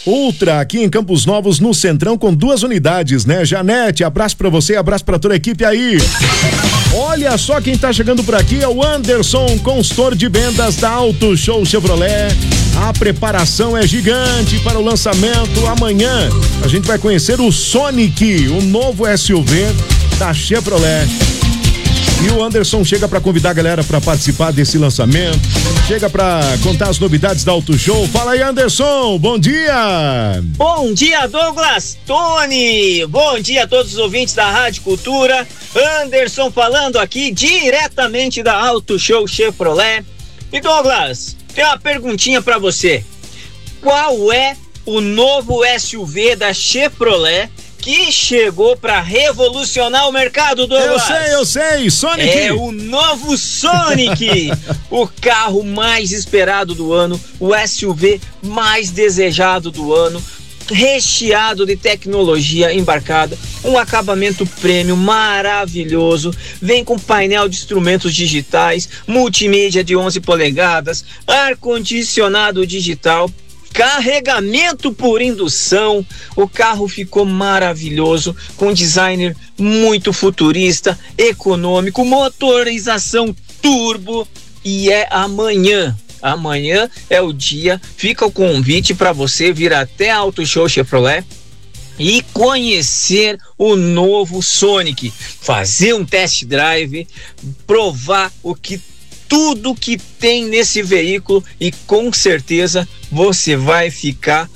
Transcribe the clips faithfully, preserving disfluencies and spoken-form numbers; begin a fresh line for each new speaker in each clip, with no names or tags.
Ultra, aqui em Campos Novos, no Centrão, com duas unidades, né? Janete, abraço pra você, abraço pra toda a equipe aí. Olha só quem tá chegando por aqui, é o Anderson, consultor de vendas da Auto Show Chevrolet. A preparação é gigante para o lançamento. Amanhã a gente vai conhecer o Sonic, o novo S U V da Chevrolet. E o Anderson chega para convidar a galera para participar desse lançamento, chega para contar as novidades da Auto Show. Fala aí, Anderson, bom dia!
Bom dia, Douglas, Tony, bom dia a todos os ouvintes da Rádio Cultura. Anderson falando aqui diretamente da Auto Show Chevrolet. E Douglas, tem uma perguntinha para você. Qual é o novo S U V da Chevrolet que chegou para revolucionar o mercado, Douglas?
Eu sei, eu sei, Sonic!
É o novo Sonic, o carro mais esperado do ano, o S U V mais desejado do ano, recheado de tecnologia embarcada, um acabamento premium maravilhoso, vem com painel de instrumentos digitais, multimídia de onze polegadas, ar-condicionado digital, carregamento por indução. O carro ficou maravilhoso, com designer muito futurista, econômico, motorização turbo, e é amanhã. Amanhã é o dia, fica o convite para você vir até a Auto Show Chevrolet e conhecer o novo Sonic, fazer um test drive, provar o que tudo que tem nesse veículo, e com certeza você vai ficar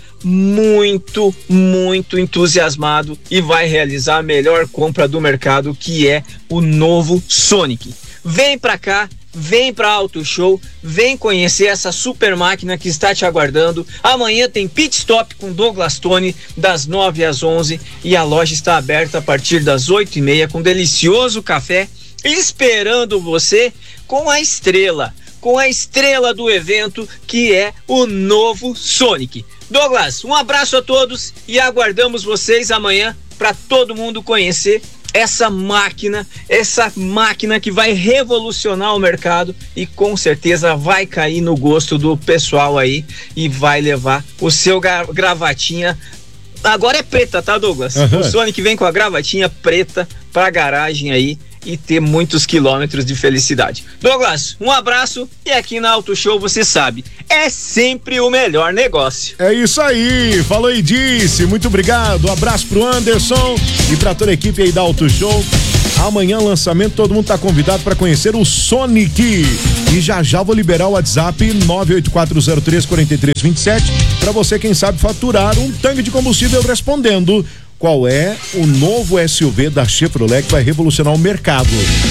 muito, muito entusiasmado e vai realizar a melhor compra do mercado, que é o novo Sonic. Vem pra cá, vem pra Auto Show, vem conhecer essa super máquina que está te aguardando. Amanhã tem pit stop com Douglas Tony das nove às onze, e a loja está aberta a partir das oito e meia com delicioso café esperando você, com a estrela, com a estrela do evento, que é o novo Sonic. Douglas, um abraço a todos e aguardamos vocês amanhã para todo mundo conhecer essa máquina, essa máquina que vai revolucionar o mercado e com certeza vai cair no gosto do pessoal aí e vai levar o seu gra- gravatinha. Agora é preta, tá, Douglas? Uhum. O Sonic vem com a gravatinha preta pra garagem aí e ter muitos quilômetros de felicidade. Douglas, um abraço, e aqui na Auto Show você sabe, é sempre o melhor negócio.
É isso aí, falou e disse, muito obrigado, um abraço pro Anderson e pra toda a equipe aí da Auto Show. Amanhã lançamento, todo mundo tá convidado para conhecer o Sonic, e já já vou liberar o WhatsApp nove oito quatro zero três quatro três dois sete para você, quem sabe, faturar um tanque de combustível respondendo qual é o novo S U V da Chevrolet que vai revolucionar o mercado.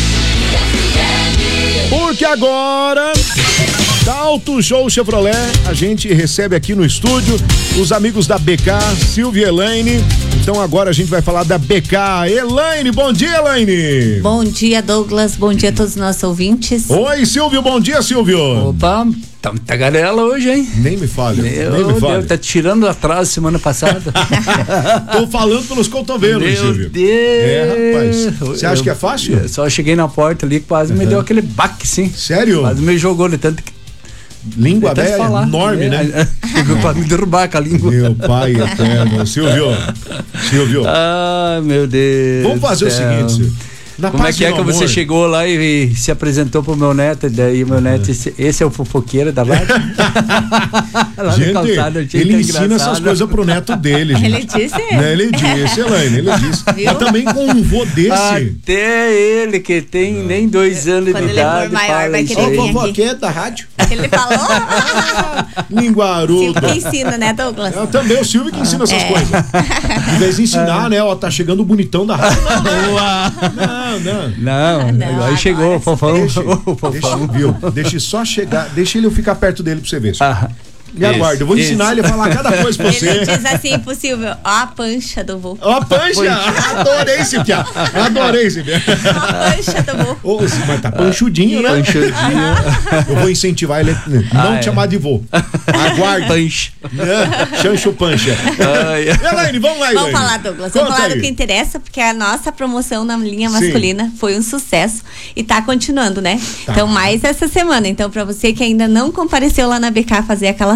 Porque agora, da Auto Show Chevrolet, a gente recebe aqui no estúdio os amigos da B K, Silvia e Elaine. Então agora a gente vai falar da B K. Elaine, bom dia, Elaine.
Bom dia, Douglas, bom dia a todos os nossos ouvintes.
Oi, Silvio, bom dia, Silvio.
Opa, tá muita garela hoje, hein?
Nem me fale,
Meu
nem me fale.
Deus, tá tirando atraso semana passada.
Tô falando pelos cotovelos,
Meu
Silvio.
Deus.
É, rapaz. Você acha que é fácil?
Eu só cheguei na porta ali, quase uhum. me deu aquele baque, sim.
Sério?
Quase me jogou de tanto que...
Língua velha enorme, é, né?
Chegou pra me derrubar com a língua.
Meu pai eterno. Silvio, Silvio.
Ah, meu Deus.
Vamos fazer o seguinte, Silvio. Na
Como é que é que você chegou lá e, e se apresentou pro meu neto, e daí meu neto, esse, esse é o fofoqueiro da vaca?
Gente, calçado, ele ensina engraçado. Essas coisas pro neto dele, gente.
Ele disse?
Né? Ele disse, Elaine, ele disse. Mas também com um vô desse.
Até ele, que tem ah. nem dois anos
Quando
de idade.
Quando ele for maior, vai querer vir aqui.
Fofoqueiro da rádio.
Ele falou?
Linguarudo.
Silvio que ensina, né, Douglas?
É, também o Silvio que ensina essas é. coisas. Em vez de ensinar, é. né, ó, tá chegando o bonitão da rádio. Não, não.
Não. Não, não, aí chegou o fofão.
Deixa,
o fofão.
Deixa, viu? Deixa só chegar, deixa ele ficar perto dele pra você ver.
Ah,
Me aguarda, eu vou ensinar esse. ele a falar cada coisa pra você.
Ele diz assim pro Silvio, ó a pancha do vô.
Ó a pancha! Adorei esse piá. Adorei esse piá.
Ó a pancha do vô.
Oh, mas tá panchudinho, né?
Panchudinho.
Eu vou incentivar ele a não ah, te chamar é. de vô. Aguarde.
Pancha.
Chancho pancha. Elaine, vamos lá, Elaine.
Vamos falar, Douglas. Vamos falar do que interessa, porque a nossa promoção na linha masculina Sim. foi um sucesso e tá continuando, né? Tá. Então, mais essa semana. Então, pra você que ainda não compareceu lá na B K fazer aquelas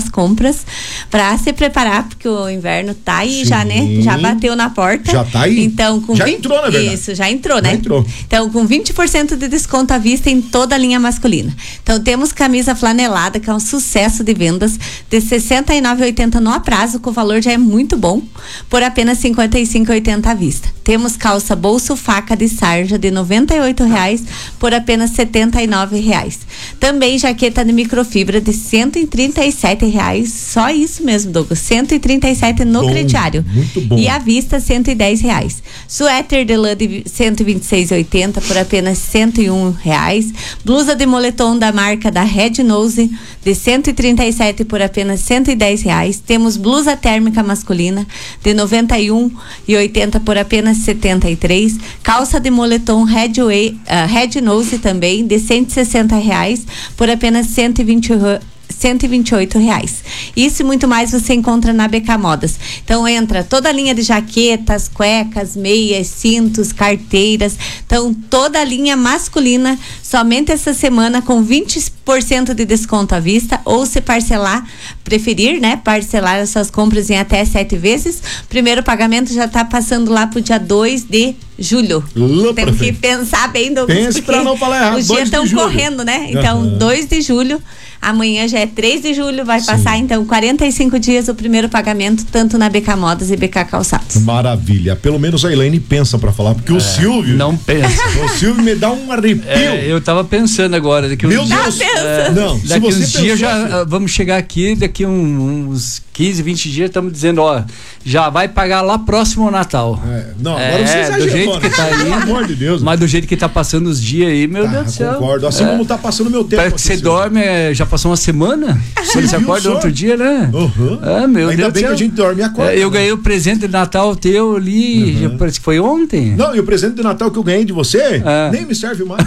as compras para se preparar, porque o inverno tá aí. Sim. Já, né? Já bateu na porta.
Já tá aí.
Então, com
já
vinte...
entrou, na verdade.
Isso, já entrou, né?
Já entrou.
Então, com vinte por cento de desconto à vista em toda a linha masculina. Então, temos camisa flanelada, que é um sucesso de vendas, de sessenta e nove reais e oitenta centavos no aprazo, que o valor já é muito bom, por apenas cinquenta e cinco reais e oitenta centavos à vista. Temos calça bolso faca de sarja de noventa e oito reais por apenas setenta e nove reais. Também jaqueta de microfibra de cento e trinta e sete reais, só isso mesmo, Douglas, cento e trinta e sete no bom, crediário.
Muito bom.
E à vista cento e dez reais. Suéter de lã de cento e vinte e seis reais e oitenta centavos por apenas cento e um reais. Blusa de moletom da marca da Red Nose de cento e trinta e sete reais por apenas cento e dez reais. Temos blusa térmica masculina de noventa e um reais e oitenta centavos por apenas setenta e três reais. Calça de moletom Red, Way, uh, Red Nose também de cento e sessenta reais por apenas cento e vinte reais. cento e vinte e oito reais. Isso e muito mais você encontra na B K Modas. Então entra toda a linha de jaquetas, cuecas, meias, cintos, carteiras. Então toda a linha masculina somente essa semana com vinte por cento de desconto à vista, ou se parcelar, preferir, né? Parcelar as suas compras em até sete vezes. Primeiro pagamento já está passando lá pro dia dois de julho.
Lula,
Temos que pensar bem, Douglas.
Pense para não falar errado.
Os dias estão correndo, né? Então, uhum. dois de julho. Amanhã já é três de julho, vai Sim. passar então quarenta e cinco dias o primeiro pagamento, tanto na B K Modas e B K Calçados.
Maravilha. Pelo menos a Elaine pensa pra falar, porque é, o Silvio.
Não pensa.
O Silvio me dá um arrepio.
É, eu tava pensando agora. Daqui
Meu
uns
Deus.
dias, é,
não,
daqui
se
uns
você
dias já
assim,
vamos chegar aqui, daqui um, uns quinze, vinte dias, estamos dizendo, ó, já vai pagar lá próximo ao Natal.
É, não, agora
é,
você exagerou,
do jeito
né?
que tá aí.
Pelo amor de Deus.
Mas do jeito que tá passando os dias aí, meu
tá,
Deus do céu.
Concordo. Assim é. como tá passando o meu tempo.
Parece que você dorme, é, já passou uma semana. Você se acorda outro dia, né?
Uhum.
Ah, meu
Ainda
Deus
bem
do céu.
que a gente dorme e acorda.
É, eu ganhei o presente de Natal teu ali, uhum. parece que foi ontem.
Não, e o presente de Natal que eu ganhei de você,
ah.
nem me serve mais.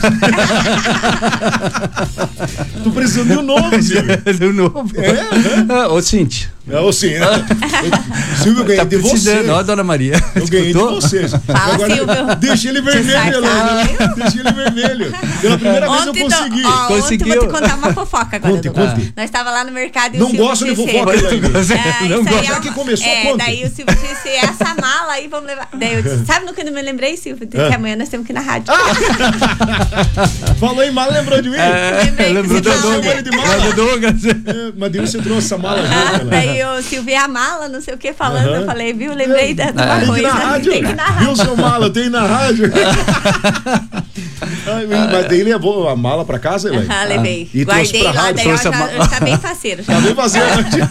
Tu precisa de um novo, Silvio.
De um novo.
É,
é. Ô, Cintia.
É, ô, sim. Silvio, eu ganhei
tá
de você.
Ó, dona Maria.
Eu ganhei
Escutou?
de vocês.
Fala,
Agora,
Silvio.
deixa ele vermelho, Helena. Deixa ele vermelho. Pela primeira
ontem
vez eu consegui.
Ó,
Conseguiu.
Ontem vou te contar uma fofoca agora.
Conte, conte.
Nós estava lá no mercado e
não
o Silvio
gosto de
disse,
fofoca, Helena.
É,
não
gosto.
Já
É
que começou,
é,
conte.
Daí o Silvio disse, essa mala aí, vamos levar. Daí eu disse, sabe no que eu me lembrei, Silvio? Disse que amanhã nós temos que ir na rádio.
Ah. Falou em mala, lembrou de mim?
É, lembrei
lembrou do Douglas.
De mala.
Do Douglas.
É, mas daí você trouxe essa mala.
Ah,
junto,
daí o Silvio, a mala, não sei o que, falando,
uhum.
eu falei, viu, lembrei da, de uma
tem
coisa.
Que ir na rádio.
Tem que ir na rádio.
Viu, seu mala, tem na rádio. Ai, mas daí levou a mala pra casa, Elaine?
Ah, levei.
E
guardei lá,
rádio,
daí ó, já, tá bem faceiro.
Tá bem faceiro.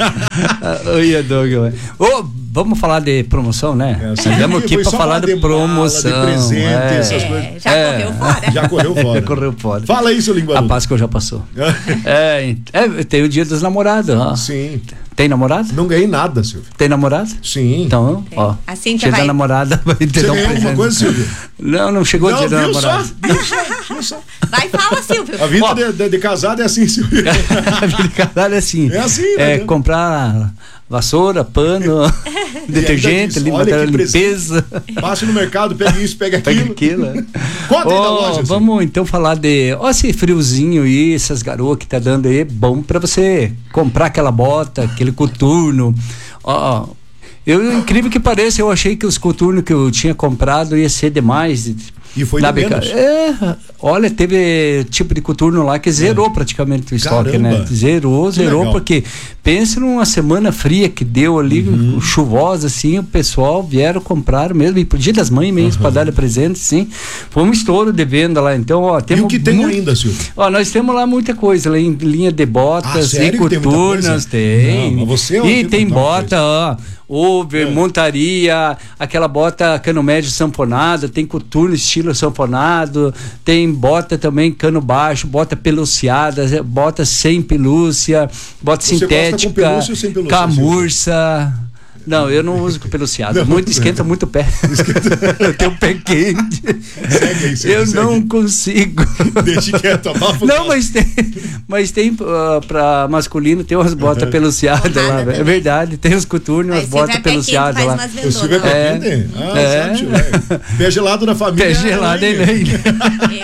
Oi, Douglas. Ô, vamos falar de promoção, né?
É,
Estamos aqui pra falar de, de promoção.
Mala, de presente,
é.
essas
é,
coisas.
já
é.
correu fora.
Já correu fora.
correu fora.
Fala aí, seu linguarudo.
A Páscoa já passou. é, é, tem o dia dos namorados, ó.
Sim.
Tem namorado?
Não ganhei nada, Silvio.
Tem namorado?
Sim.
Então,
tem.
ó.
A Cíntia
dia
vai...
da namorada vai ter
Você
um
ganhou
presente.
alguma coisa, Silvio?
Não, não chegou
não,
o dia da namorada.
Só, viu só, viu só.
Vai, fala, Silvio.
A vida
ó,
de, de, de casado é assim, Silvio.
A vida de casado é assim.
É assim,
É
né?
comprar vassoura, pano, detergente,
diz,
material de limpeza.
Passa no mercado, pega isso, pega
Pega
aquilo.
aquilo.
Conta aí
oh,
da loja.
Vamos assim. Então falar de, ó, esse friozinho aí, essas garoas que tá dando aí, bom pra você comprar aquela bota, aquele coturno. Ó, eu, incrível que pareça, eu achei que os coturnos que eu tinha comprado ia ser demais.
E foi de menos.
É, olha, teve tipo de coturno lá que zerou é. praticamente o estoque,
Caramba.
né? Zerou, zerou,
legal.
Porque pensa numa semana fria que deu ali, uhum. chuvosa, assim, o pessoal vieram comprar mesmo, e pro Dia das Mães mesmo, uhum. para dar presente, sim. Foi um estouro de venda lá, então, ó, temos...
E o que tem
muito,
ainda, Silvio?
Ó, nós temos lá muita coisa, lá em linha de botas
ah,
e coturnas, tem.
Não, você é
e tem bota, ó, over, é. montaria, aquela bota cano médio sanfonada, tem coturno estilo sanfonado, tem bota também cano baixo, bota peluciada, bota sem pelúcia, bota você sintética,
com pelúcia ou sem pelúcia,
camurça. Não, eu não uso com peluciado. Muito, esquenta muito o pé. Eu tenho o pé quente.
Segue aí, segue,
eu
segue.
não consigo.
Deixa quieto, abafa.
Não, mas tem, mas tem uh, pra masculino, tem umas botas uhum. peluciadas lá. Também. É verdade, tem os coturnos, umas botas peluciadas lá.
O Silvio é pé quente? Ah, é. Sabe, pé gelado na família.
Pé gelado, hein?
Eu não.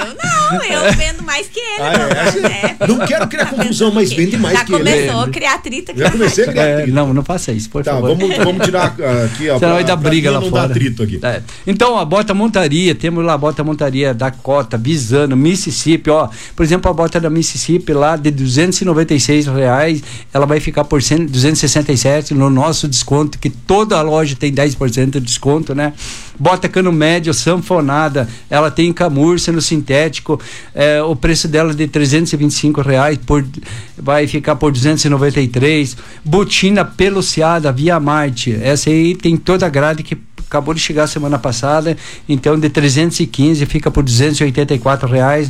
Não, eu vendo mais que ele.
Ah, é?
É.
Não quero criar confusão, mas vende mais
Já
que ele.
começou a criar trita aqui.
Já comecei a criar
É,
atrito.
não, não faça isso, por
Tá,
favor.
vamos, vamos tirar aqui a.
Senão vai dar briga lá
não
fora.
dá atrito aqui.
É. Então, a bota montaria, temos lá a bota montaria Dakota, Bizano, Mississippi, ó. Por exemplo, a bota da Mississippi lá de duzentos e noventa e seis reais, ela vai ficar por duzentos e sessenta e sete no nosso desconto, que toda a loja tem dez por cento de desconto, né? Bota cano médio, sanfonada, ela tem camurça no sintético, é, o preço dela é de trezentos e vinte e cinco reais, por, vai ficar por duzentos e noventa e três. Botina peluciada, Via Marte, essa aí tem toda a grade que acabou de chegar semana passada, então de trezentos e quinze fica por duzentos e oitenta e quatro reais.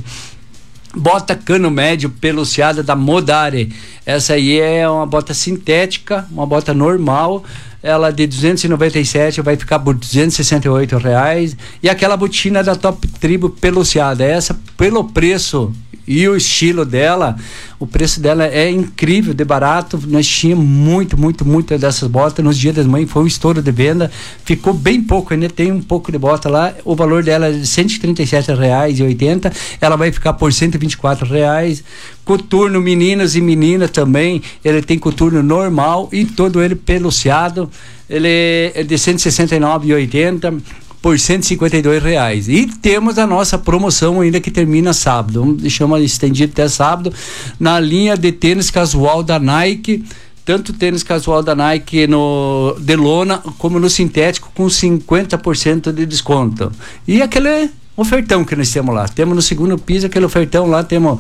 Bota cano médio peluciada da Modare, essa aí é uma bota sintética, uma bota normal, ela de duzentos e noventa e sete vai ficar por duzentos e sessenta e oito reais. E aquela botina da Top Tribo peluciada, essa pelo preço e o estilo dela, o preço dela é incrível de barato. Nós tínhamos muito, muito, muito dessas botas nos dias das mães, foi um estouro de venda, ficou bem pouco, ainda tem um pouco de bota lá. O valor dela é de cento e trinta e sete reais e oitenta centavos, ela vai ficar por cento e vinte e quatro reais. Coturno meninas e meninas também, ele tem coturno normal e todo ele peluciado, ele é de cento e sessenta e nove reais e oitenta centavos por cento e cinquenta e dois reais. E temos a nossa promoção ainda que termina sábado, deixamos estendido até sábado, na linha de tênis casual da Nike, tanto tênis casual da Nike no de lona como no sintético, com cinquenta por cento de desconto. E aquele ofertão que nós temos lá, temos no segundo piso aquele ofertão lá, temos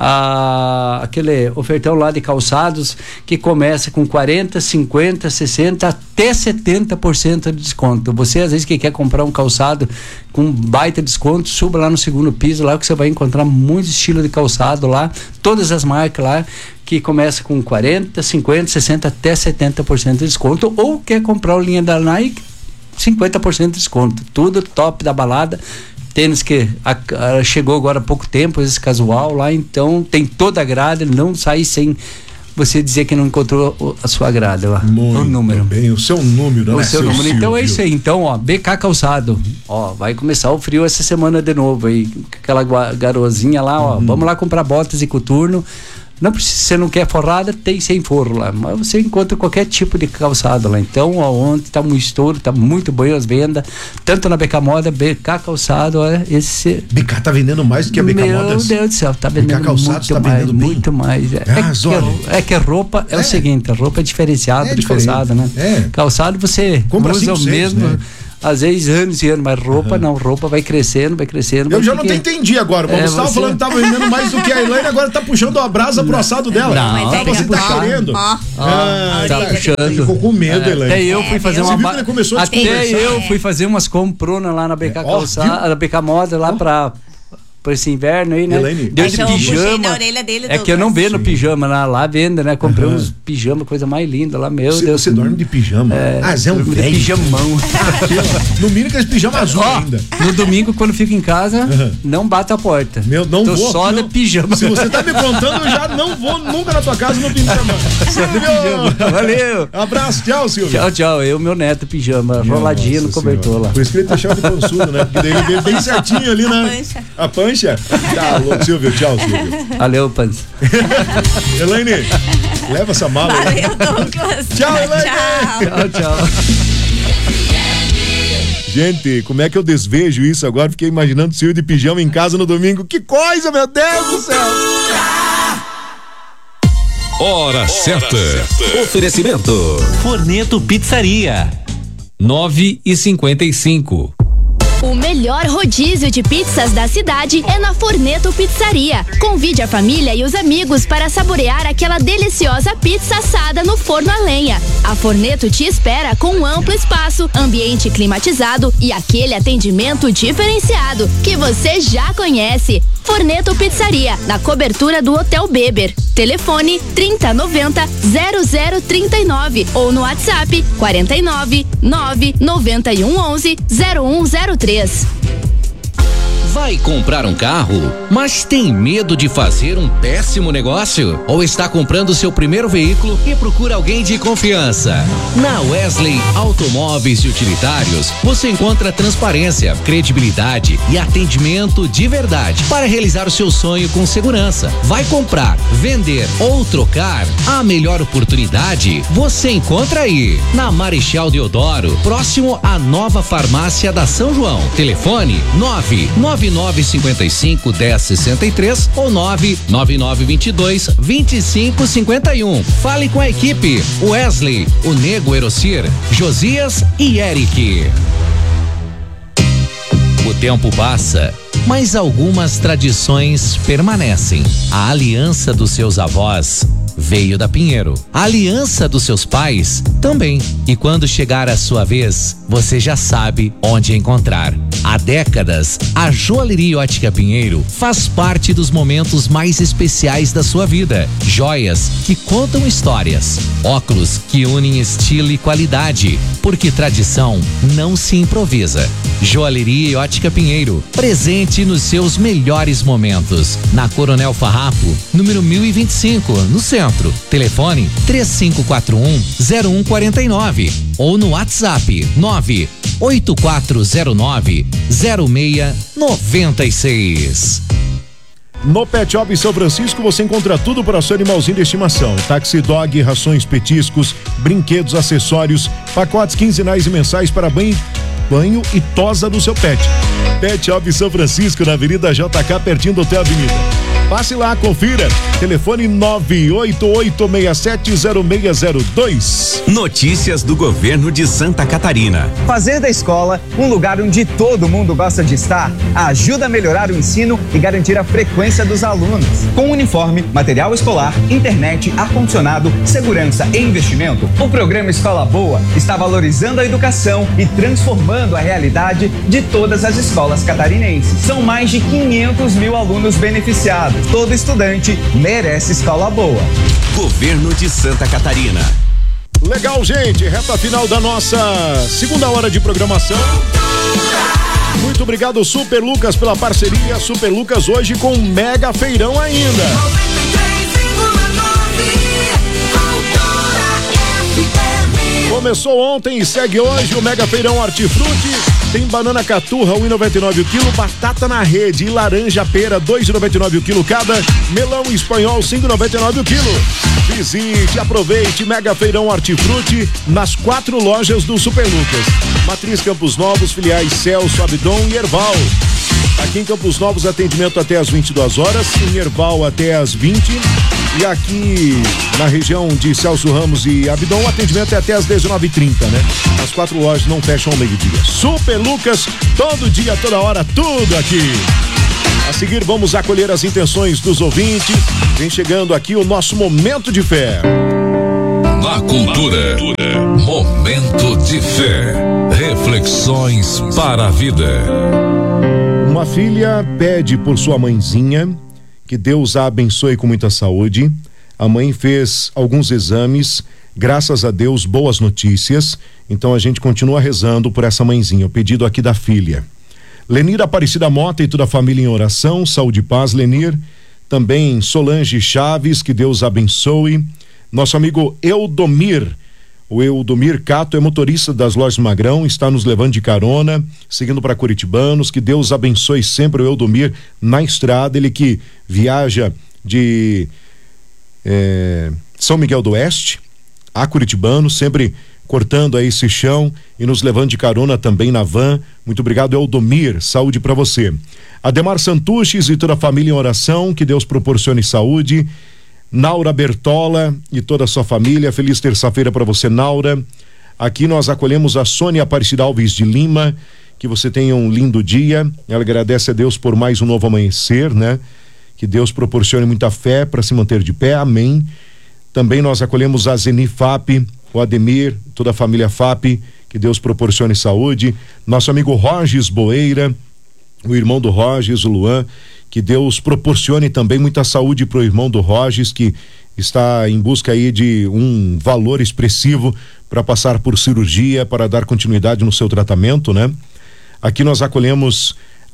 a, aquele ofertão lá de calçados que começa com quarenta, cinquenta, sessenta até setenta por cento de desconto. Você às vezes que quer comprar um calçado com baita desconto, suba lá no segundo piso lá que você vai encontrar muito estilo de calçado lá, todas as marcas lá que começa com quarenta, cinquenta, sessenta até setenta por cento de desconto, ou quer comprar a linha da Nike, cinquenta por cento de desconto, tudo top da balada. Tênis que a, a, chegou agora há pouco tempo, esse casual lá, então tem toda a grade, não sai sem você dizer que não encontrou o, a sua grade lá.
Muito
o número.
bem, o seu número,
o
né?
seu
seu
número.
Silvio.
Então é isso aí. Então, ó, B K Calçado, ó, vai começar o frio essa semana de novo aí, aquela garozinha lá, ó, uhum. Vamos lá comprar botas e coturno. Não precisa, você não quer forrada, tem sem forro lá, mas você encontra qualquer tipo de calçado lá. Então, ó, ontem tá um estouro, tá muito bom as vendas, tanto na B K Moda, B K Calçado, ó, esse...
B K tá vendendo mais do que a B K
Meu
Modas?
Meu Deus do céu, tá vendendo muito
tá
mais,
vendendo bem?
muito mais. É,
Ah,
é, que, é que a roupa é, é o seguinte, a roupa é diferenciada
é
de
diferente.
calçado, né?
É.
Calçado você
compra
usa
cinco,
o
seis,
mesmo...
né?
Às vezes anos e anos, mas roupa uhum. não, roupa vai crescendo, vai crescendo.
Eu
vai
já não te entendi agora, mas
é,
você estava falando que tava vendendo mais do que a Elaine, agora tá puxando a brasa pro assado dela.
Não,
mas
ah,
é
você
que
tá
tá
querendo.
Ó,
ah,
tá puxando.
Ficou com medo,
é,
Elaine.
Até eu fui fazer
é,
uma
viu que ele começou a
Até eu
é.
fui fazer umas compronas lá na B K
É, ó,
Calçada, na B K Moda lá oh. pra para esse inverno aí, né?
Elaine,
Deu
é
de
que eu puxei
pijama.
na orelha dele,
É que eu não vendo
Sim.
pijama lá, lá venda, né? Comprei
Uhum.
uns pijama, coisa mais linda lá, meu
Você,
Deus.
você dorme de pijama?
É,
ah, Zé é um
de
velho.
pijamão.
No mínimo que esse pijama azul
Ó,
ainda.
no domingo, quando fico em casa,
Uhum.
não bata a porta.
Meu, não
Tô
vou.
só
não.
de pijama.
Se você tá me contando, eu já não vou nunca na tua casa no pijama.
Só de pijama. Valeu.
Abraço, tchau, Silvio.
Tchau, tchau. Eu, meu neto, pijama, roladinho no cobertor lá.
Por isso que ele tá chamando de pançudo, né? Porque daí ele veio bem certinho ali na...
A pancha.
A pancha? Tá louco, Silvio. Tchau, Silvio.
Valeu, Panz.
Elaine, leva essa mala aí.
Valeu, Douglas.
Tchau, Elaine.
Tchau.
Tchau, tchau.
Gente, como é que eu desvejo isso agora? Fiquei imaginando o Silvio de pijama em casa no domingo. Que coisa, meu Deus do céu!
Hora certa. Oferecimento.
Forneto Pizzaria.
nove e cinquenta e cinco.
O melhor rodízio de pizzas da cidade é na Forneto Pizzaria. Convide a família e os amigos para saborear aquela deliciosa pizza assada no forno a lenha. A Forneto te espera com um amplo espaço, ambiente climatizado e aquele atendimento diferenciado que você já conhece. Forneto Pizzaria, na cobertura do Hotel Beber. Telefone trinta noventa zero zero trinta e nove ou no WhatsApp quarenta e nove nove noventa e um onze zero um zero três.
Vai comprar um carro, mas tem medo de fazer um péssimo negócio? Ou está comprando seu primeiro veículo e procura alguém de confiança? Na Wesley Automóveis e Utilitários, você encontra transparência, credibilidade e atendimento de verdade para realizar o seu sonho com segurança. Vai comprar, vender ou trocar? A melhor oportunidade você encontra aí, na Marechal Deodoro, próximo à nova farmácia da São João. Telefone nove nove nove cinco cinco, um zero seis três ou nove nove nove dois dois, vinte e cinco cinquenta e um. Fale com a equipe Wesley, o Nego Erocir, Josias e Eric. O tempo passa, mas algumas tradições permanecem. A aliança dos seus avós veio da Pinheiro. A aliança dos seus pais também. E quando chegar a sua vez, você já sabe onde encontrar. Há décadas, a Joalheria Ótica Pinheiro faz parte dos momentos mais especiais da sua vida. Joias que contam histórias. Óculos que unem estilo e qualidade. Porque tradição não se improvisa. Joalheria Ótica Pinheiro, presente nos seus melhores momentos. Na Coronel Farrapo, número mil e vinte e cinco, no centro. Telefone três cinco quatro um, zero um quatro nove ou no WhatsApp nove oito quatro zero nove, zero seis nove seis.
No Pet Shop São Francisco você encontra tudo para seu animalzinho de estimação. Taxi dog, rações, petiscos, brinquedos, acessórios, pacotes quinzenais e mensais para banho, banho e tosa do seu pet. Pet Shop São Francisco, na Avenida J K, pertinho do Hotel Avenida. Passe lá, confira. Telefone nove oito oito seis sete zero seis zero dois.
Notícias do governo de Santa Catarina.
Fazer da escola um lugar onde todo mundo gosta de estar ajuda a melhorar o ensino e garantir a frequência dos alunos. Com uniforme, material escolar, internet, ar-condicionado, segurança e investimento, o programa Escola Boa está valorizando a educação e transformando a realidade de todas as escolas catarinenses. São mais de quinhentos mil alunos beneficiados. Todo estudante merece escola boa.
Governo de Santa Catarina.
Legal, gente. Reta final da nossa segunda hora de programação. Muito obrigado, Super Lucas, pela parceria. Super Lucas hoje com um mega feirão ainda. Começou ontem e segue hoje o Mega Feirão Hortifruti. Tem banana caturra, um real e noventa e nove o quilo, batata na rede e laranja pera, dois reais e noventa e nove o quilo cada, melão espanhol, cinco reais e noventa e nove o quilo. Visite, aproveite Mega Feirão Hortifruti nas quatro lojas do Super Lucas. Matriz Campos Novos, filiais Celso, Abdon e Erval. Aqui em Campos Novos, atendimento até às vinte e duas horas, em Erval até às vinte. E aqui na região de Celso Ramos e Abdon, atendimento é até às dezenove e trinta, né? As quatro lojas não fecham ao meio-dia. Super Lucas, todo dia, toda hora, tudo aqui. A seguir, vamos acolher as intenções dos ouvintes. Vem chegando aqui o nosso Momento de Fé.
Na cultura, Momento de Fé. Reflexões para a vida.
Uma filha pede por sua mãezinha que Deus a abençoe com muita saúde. A mãe fez alguns exames, graças a Deus, boas notícias. Então a gente continua rezando por essa mãezinha. O pedido aqui da filha. Lenir Aparecida Mota e toda a família em oração, saúde e paz, Lenir. Também Solange Chaves, que Deus abençoe. Nosso amigo Eudomir. O Eudomir Cato é motorista das lojas Magrão, está nos levando de carona, seguindo para Curitibanos. Que Deus abençoe sempre o Eudomir na estrada, ele que viaja de é, São Miguel do Oeste a Curitibanos, sempre cortando aí esse chão e nos levando de carona também na van. Muito obrigado, Eudomir, saúde para você. Ademar Santuches e toda a família em oração, que Deus proporcione saúde. Naura Bertola e toda a sua família, feliz terça-feira para você, Naura. Aqui nós acolhemos a Sônia Aparecida Alves de Lima, que você tenha um lindo dia. Ela agradece a Deus por mais um novo amanhecer, né? Que Deus proporcione muita fé para se manter de pé, amém. Também nós acolhemos a Zeni F A P, o Ademir, toda a família F A P, que Deus proporcione saúde. Nosso amigo Rogis Boeira, o irmão do Rogis, o Luan, que Deus proporcione também muita saúde para o irmão do Rogis, que está em busca aí de um valor expressivo para passar por cirurgia, para dar continuidade no seu tratamento, né? Aqui nós acolhemos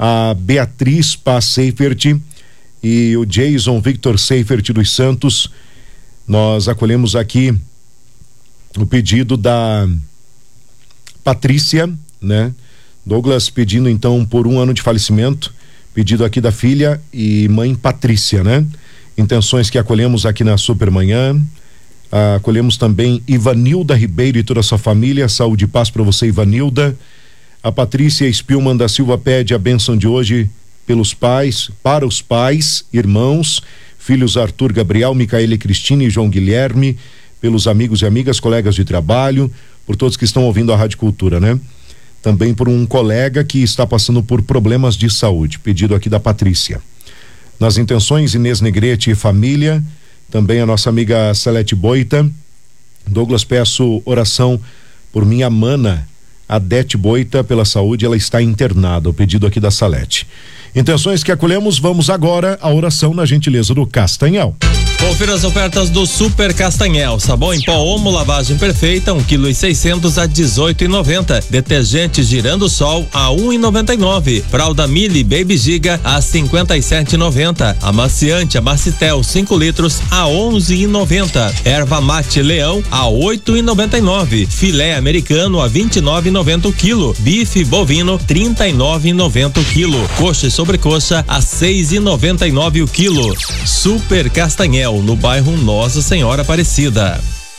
a Beatriz Paz Seifert e o Jason Victor Seifert dos Santos. Nós acolhemos aqui o pedido da Patrícia, né? Douglas pedindo então por um ano de falecimento, pedido aqui da filha e mãe Patrícia, né? Intenções que acolhemos aqui na Supermanhã. Ah, acolhemos também Ivanilda Ribeiro e toda a sua família. Saúde e paz para você, Ivanilda. A Patrícia Spielman da Silva pede a bênção de hoje pelos pais, para os pais, irmãos, filhos Arthur, Gabriel, Micaela, Cristina e João Guilherme, pelos amigos e amigas, colegas de trabalho, por todos que estão ouvindo a Rádio Cultura, né? Também por um colega que está passando por problemas de saúde, pedido aqui da Patrícia. Nas intenções, Inês Negrete e família, também a nossa amiga Celete Boita. Douglas, peço oração por minha mana, Adete Boita, pela saúde, ela está internada, o pedido aqui da Salete. Intenções que acolhemos, vamos agora à oração na gentileza do Castanhal.
Confira as ofertas do Super Castanhel. Sabão em pó Omo lavagem perfeita, um quilo e seiscentos a dezoito e noventa. Detergente Girando Sol a um e noventa e nove. Fralda Mili Baby Giga a cinquenta e sete e noventa. Amaciante Amacitel cinco litros a onze e noventa. Erva Mate Leão a oito e noventa e nove. Filé americano a vinte e nove e noventa o quilo. Bife bovino trinta e nove e noventa o quilo. Coxa e sobrecoxa a seis e noventa e nove o quilo. Super Castanhel, no bairro Nossa Senhora Aparecida.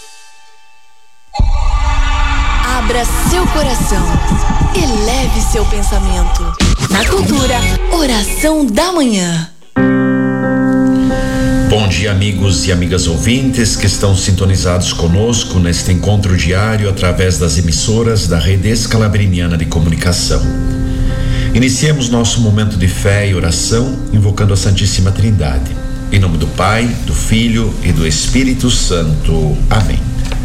Abra seu coração, eleve seu pensamento. Na Cultura, oração da manhã.
Bom dia, amigos e amigas ouvintes que estão sintonizados conosco neste encontro diário através das emissoras da Rede Escalabriniana de Comunicação. Iniciemos nosso momento de fé e oração invocando a Santíssima Trindade. Em nome do Pai, do Filho e do Espírito Santo. Amém.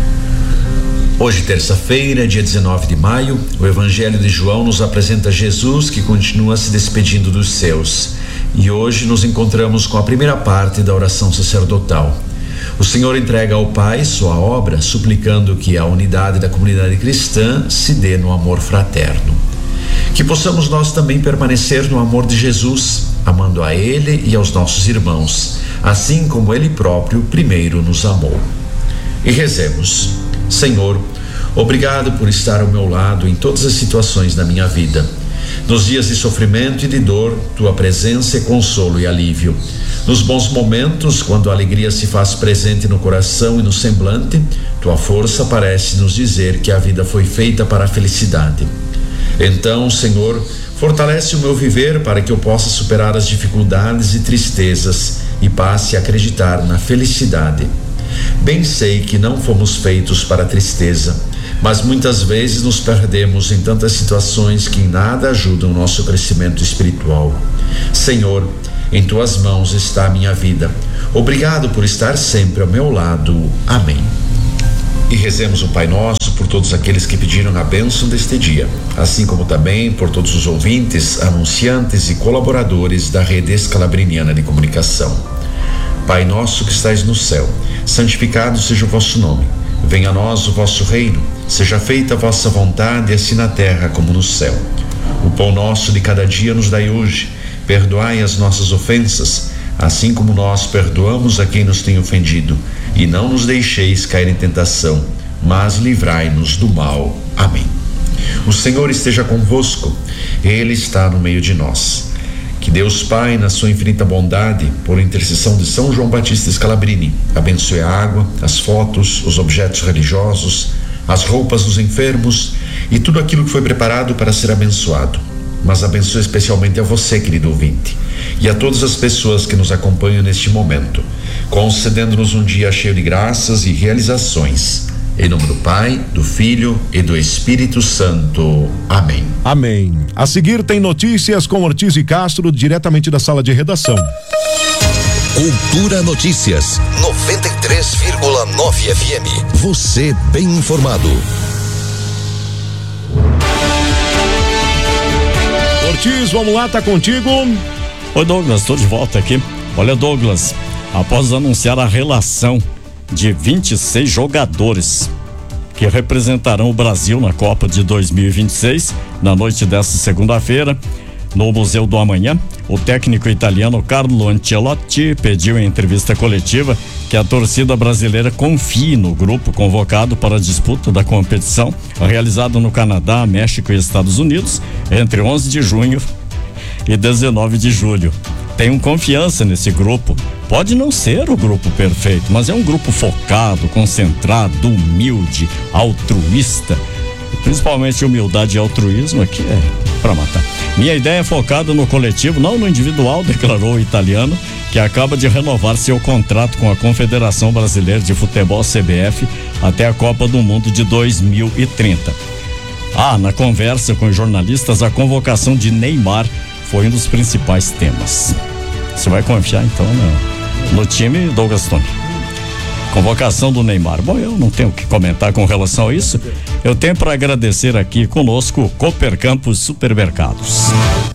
Hoje, terça-feira, dia dezenove de maio, o Evangelho de João nos apresenta Jesus que continua se despedindo dos seus. E hoje nos encontramos com a primeira parte da oração sacerdotal. O Senhor entrega ao Pai sua obra, suplicando que a unidade da comunidade cristã se dê no amor fraterno. Que possamos nós também permanecer no amor de Jesus, amando a Ele e aos nossos irmãos, assim como Ele próprio primeiro nos amou. E rezemos: Senhor, obrigado por estar ao meu lado em todas as situações da minha vida. Nos dias de sofrimento e de dor, Tua presença é consolo e alívio. Nos bons momentos, quando a alegria se faz presente no coração e no semblante, Tua força parece nos dizer que a vida foi feita para a felicidade. Então, Senhor, fortalece o meu viver para que eu possa superar as dificuldades e tristezas e passe a acreditar na felicidade. Bem sei que não fomos feitos para a tristeza, mas muitas vezes nos perdemos em tantas situações que em nada ajudam o nosso crescimento espiritual. Senhor, em Tuas mãos está a minha vida. Obrigado por estar sempre ao meu lado. Amém. E rezemos o Pai Nosso por todos aqueles que pediram a bênção deste dia, assim como também por todos os ouvintes, anunciantes e colaboradores da Rede Escalabriniana de Comunicação. Pai nosso que estais no céu, santificado seja o vosso nome. Venha a nós o vosso reino, seja feita a vossa vontade, assim na terra como no céu. O pão nosso de cada dia nos dai hoje, perdoai as nossas ofensas, assim como nós perdoamos a quem nos tem ofendido, e não nos deixeis cair em tentação, mas livrai-nos do mal. Amém. O Senhor esteja convosco, Ele está no meio de nós. Que Deus Pai, na sua infinita bondade, por intercessão de São João Batista Scalabrini, abençoe a água, as fotos, os objetos religiosos, as roupas dos enfermos e tudo aquilo que foi preparado para ser abençoado. Mas abençoe especialmente a você, querido ouvinte, e a todas as pessoas que nos acompanham neste momento, concedendo-nos um dia cheio de graças e realizações. Em nome do Pai, do Filho e do Espírito Santo. Amém.
Amém. A seguir tem notícias com Ortiz e Castro, diretamente da sala de redação.
Cultura Notícias, noventa e três vírgula nove F M. Você bem informado.
Ortiz, vamos lá, tá contigo?
Oi, Douglas, estou de volta aqui. Olha, Douglas, após anunciar a relação de vinte e seis jogadores que representarão o Brasil na Copa de dois mil e vinte e seis, na noite desta segunda-feira, No Museu do Amanhã, o técnico italiano Carlo Ancelotti pediu em entrevista coletiva que a torcida brasileira confie no grupo convocado para a disputa da competição realizada no Canadá, México e Estados Unidos entre onze de junho e dezenove de julho. Tenho confiança nesse grupo. Pode não ser o grupo perfeito, mas é um grupo focado, concentrado, humilde, altruísta. Principalmente humildade e altruísmo aqui é pra matar. Minha ideia é focada no coletivo, não no individual, declarou o italiano, que acaba de renovar seu contrato com a Confederação Brasileira de Futebol, C B F, até a Copa do Mundo de dois mil e trinta. Ah, na conversa com os jornalistas, a convocação de Neymar foi um dos principais temas. Você vai confiar então no, no time Douglas Tony? Convocação do Neymar. Bom, eu não tenho o que comentar com relação a isso. Eu tenho para agradecer aqui conosco o Cooper Campos Supermercados.